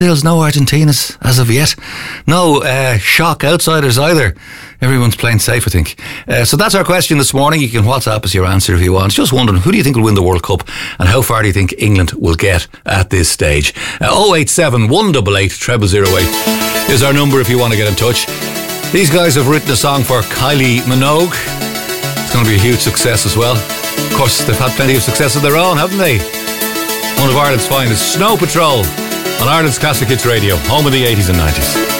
Brazil's, no Argentinas as of yet. No shock outsiders either. Everyone's playing safe, I think. So that's our question this morning. You can WhatsApp us your answer if you want. Just wondering, who do you think will win the World Cup and how far do you think England will get at this stage? 087 188 0008 is our number if you want to get in touch. These guys have written a song for Kylie Minogue. It's going to be a huge success as well. Of course, they've had plenty of success of their own, haven't they? One of Ireland's finest, Snow Patrol, on Ireland's Classic Hits Radio, home of the 80s and 90s.